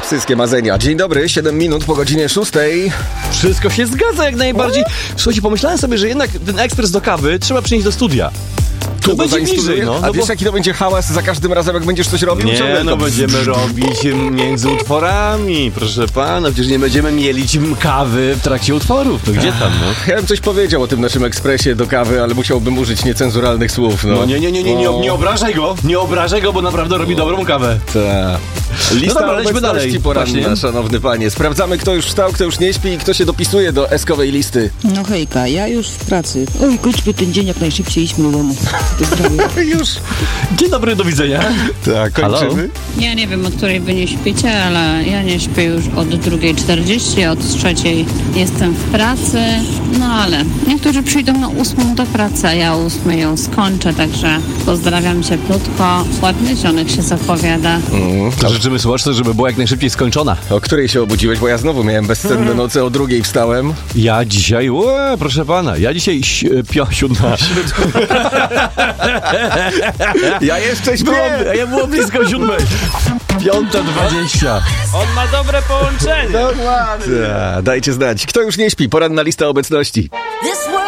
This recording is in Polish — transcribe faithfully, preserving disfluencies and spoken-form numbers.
Wszystkie marzenia. Dzień dobry, siedem minut po godzinie szóstej. Wszystko się zgadza jak najbardziej. Słuchajcie, pomyślałem sobie, że jednak ten ekspres do kawy trzeba przynieść do studia. Tu To będzie bliżej, no. A no wiesz, bo... jaki to będzie hałas za każdym razem, jak będziesz coś robił? Nie, Ciągle no to... będziemy robić między utworami, proszę pana. Przecież nie będziemy mielić kawy w trakcie utworów. To gdzie tam, no? Ja bym coś powiedział o tym naszym ekspresie do kawy, ale musiałbym użyć niecenzuralnych słów, no. No nie, nie, nie, nie, nie, O. nie obrażaj go. Nie obrażaj go, bo naprawdę robi dobrą kawę. Ta. Lista No dobra, lećmy obecności dalej. poranna, Właśnie. szanowny panie. Sprawdzamy, kto już wstał, kto już nie śpi i kto się dopisuje do eskowej listy. No hejka, ja już w pracy. Oj, kończmy ten dzień, jak najszybciej idźmy do domu. Pozdrawiam. Już. Dzień dobry, do widzenia. Tak, kończymy. Ja nie wiem, o której wy nie śpicie, ale ja nie śpię już od drugiej czterdzieści, od trzeciej jestem w pracy, no ale niektórzy przyjdą na ósmą do pracy, a ja o ósmej ją skończę, także pozdrawiam cieplutko. Ładny zionek się zapowiada. Mm. Życzymy słuchaczce, żeby była jak najszybciej skończona. O której się obudziłeś? Bo ja znowu miałem bezsenne noce, o drugiej wstałem. Ja dzisiaj, ue, proszę pana, ja dzisiaj śpię siódma. Ja jeszcze śpię! Było, ja było blisko siódmej. Piąta dwadzieścia. On ma dobre połączenie. Dokładnie. Ta, dajcie znać. Kto już nie śpi? Poranna lista obecności.